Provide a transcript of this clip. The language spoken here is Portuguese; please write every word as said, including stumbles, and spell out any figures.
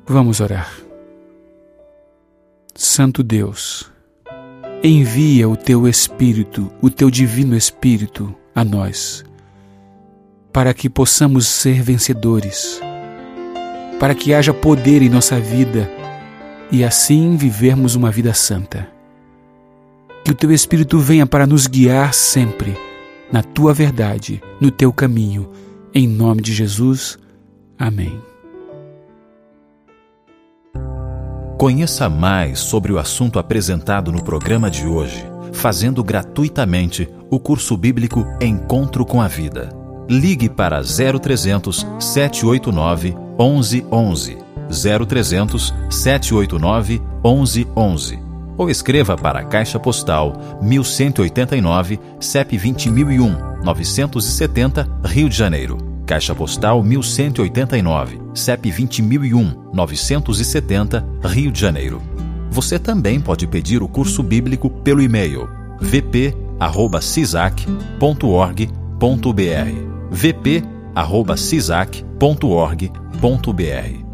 Vamos orar. Santo Deus, envia o Teu Espírito, o Teu Divino Espírito a nós, para que possamos ser vencedores, para que haja poder em nossa vida e assim vivermos uma vida santa. Que o Teu Espírito venha para nos guiar sempre na Tua verdade, no Teu caminho. Em nome de Jesus. Amém. Conheça mais sobre o assunto apresentado no programa de hoje, fazendo gratuitamente o curso bíblico Encontro com a Vida. Ligue para zero trezentos, sete oito nove, onze onze, zero trezentos, sete oito nove, onze onze, ou escreva para a Caixa Postal mil cento e oitenta e nove, C E P vinte mil e um, novecentos e setenta, Rio de Janeiro. Caixa Postal mil cento e oitenta e nove, C E P vinte mil e um, novecentos e setenta, Rio de Janeiro. Você também pode pedir o curso bíblico pelo e-mail v p arroba cisac ponto org ponto b r v p arroba cisac ponto org ponto b r.